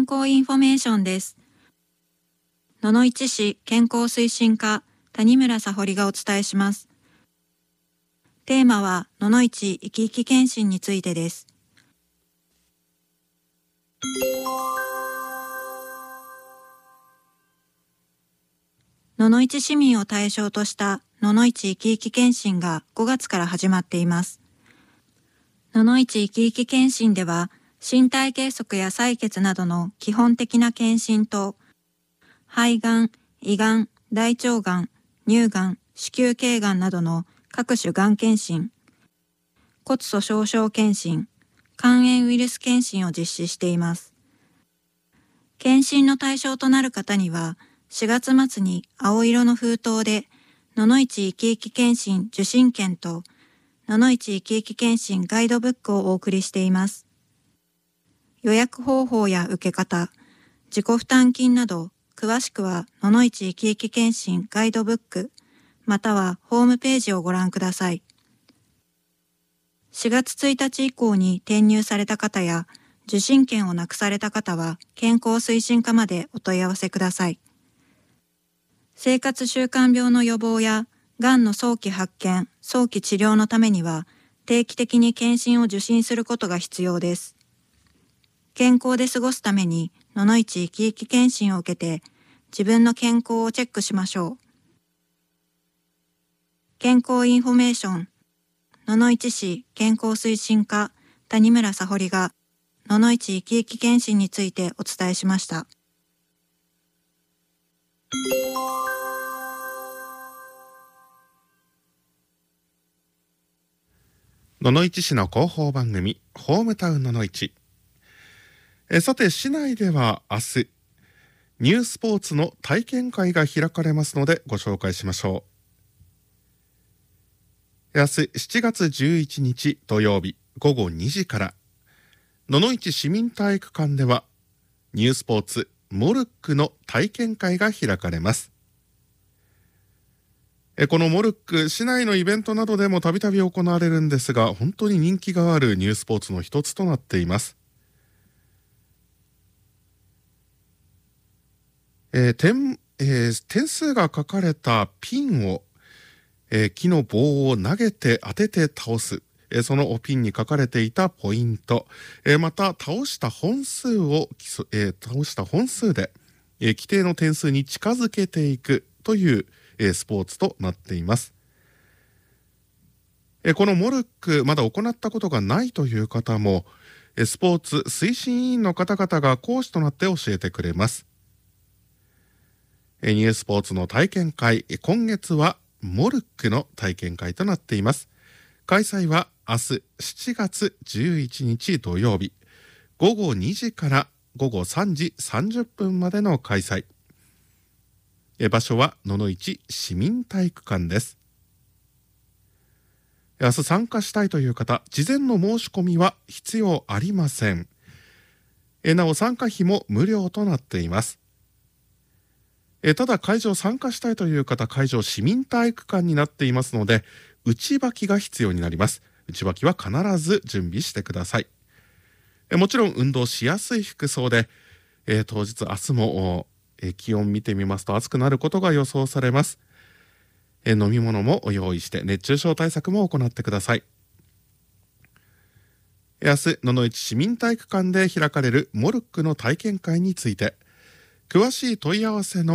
康インフォメーションです。野々市市健康推進課谷村沙穂がお伝えします。テーマは野々市生き生き検診についてです。野々市市民を対象とした野々市生き生き検診が5月から始まっています。野々市生き生き検診では、身体計測や採血などの基本的な検診と、肺がん、胃がん、大腸がん、乳がん、子宮頸がんなどの各種がん検診、骨粗しょう症検診、肝炎ウイルス検診を実施しています。検診の対象となる方には、4月末に青色の封筒で、野々市生き生き検診受診券と、野々市生き生き検診ガイドブックをお送りしています。予約方法や受け方、自己負担金など、詳しくは野々市生き生き検診ガイドブック、またはホームページをご覧ください。4月1日以降に転入された方や、受診券をなくされた方は、健康推進課までお問い合わせください。生活習慣病の予防や、がんの早期発見、早期治療のためには、定期的に検診を受診することが必要です。健康で過ごすために、野々市生き生き検診を受けて、自分の健康をチェックしましょう。健康インフォメーション、野々市市健康推進課谷村沙穂が、野々市生き生き検診についてお伝えしました。 野々市市の広報番組ホームタウン野々市。さて市内では明日ニュースポーツの体験会が開かれますのでご紹介しましょう。明日7月11日土曜日午後2時から野々市市民体育館ではニュースポーツモルックの体験会が開かれます。このモルック、市内のイベントなどでもたびたび行われるんですが、本当に人気があるニュースポーツの一つとなっています。点数が書かれたピンを、木の棒を投げて当てて倒す。そのピンに書かれていたポイント、また倒した本数で、規定の点数に近づけていくというスポーツとなっています。このモルックまだ行ったことがないという方もスポーツ推進委員の方々が講師となって教えてくれます。ニュースポーツの体験会、今月はモルックの体験会となっています。開催は明日7月11日土曜日午後2時から午後3時30分までの開催。場所は野々市市民体育館です。明日参加したいという方、事前の申し込みは必要ありません。なお参加費も無料となっています。ただ会場参加したいという方、会場市民体育館になっていますので、内履きが必要になります。内履きは必ず準備してください。もちろん運動しやすい服装で、当日明日も気温見てみますと暑くなることが予想されます。飲み物も用意して熱中症対策も行ってください。明日野々市市民体育館で開かれるモルックの体験会について詳しい問い合わせ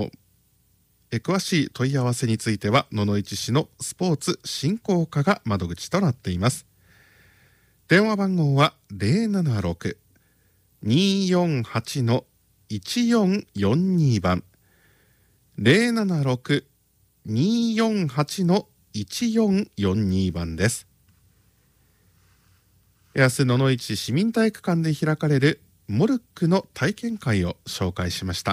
については野々市市のスポーツ振興課が窓口となっています。電話番号は 076-248-1442 番 076-248-1442 番です。明日野々市市民体育館で開かれるモルックの体験会を紹介しました。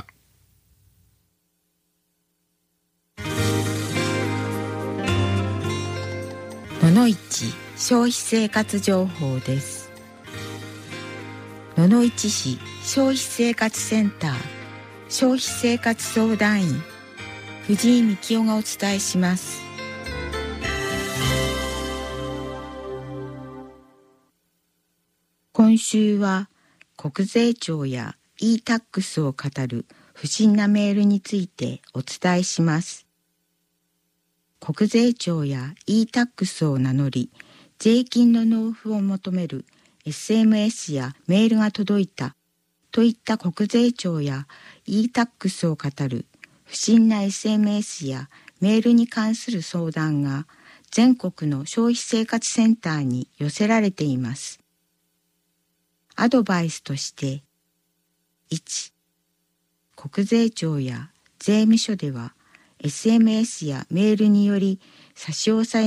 野々市消費生活情報です。野々市市消費生活センター消費生活相談員藤井幹夫がお伝えします。今週は国税庁や e-tax を語る不審なメールについてお伝えします。国税庁や e-tax を名乗り、税金の納付を求める SMS やメールが届いたといった国税庁や e-tax を語る不審な SMS やメールに関する相談が全国の消費生活センターに寄せられています。アドバイスとして、1、国税庁や税務署では SMS やメールにより差し押さえ